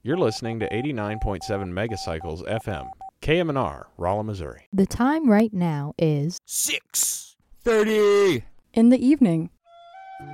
You're listening to 89.7 Megacycles FM, KMNR, Rolla, Missouri. The time right now is 6:30 in the evening.